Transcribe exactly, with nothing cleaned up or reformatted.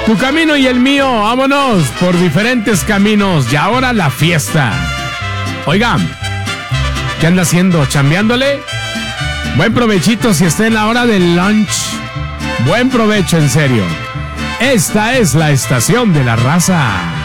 Tu camino y el mío, vámonos por diferentes caminos y ahora la fiesta. Oigan, ¿qué anda haciendo? ¿Chambeándole? Buen provechito si está en la hora del lunch. Buen provecho, en serio. Esta es la estación de la raza.